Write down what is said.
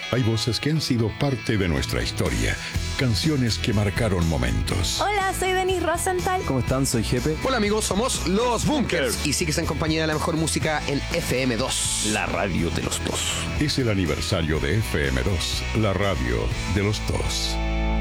Hay voces que han sido parte de nuestra historia, canciones que marcaron momentos. Hola, soy Denise Rosenthal. ¿Cómo están? Soy Jepe. Hola amigos, somos Los Bunkers y sigues en compañía de la mejor música en FM2, la radio de los dos. Es el aniversario de FM2, la radio de los dos.